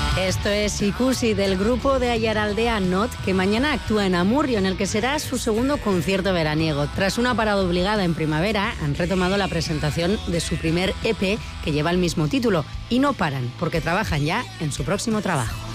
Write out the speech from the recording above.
Esto es Ikusi, del grupo de Aiaraldea Not, que mañana actúa en Amurrio, en el que será su segundo concierto veraniego. Tras una parada obligada en primavera, han retomado la presentación de su primer EP, que lleva el mismo título, y no paran, porque trabajan ya en su próximo trabajo.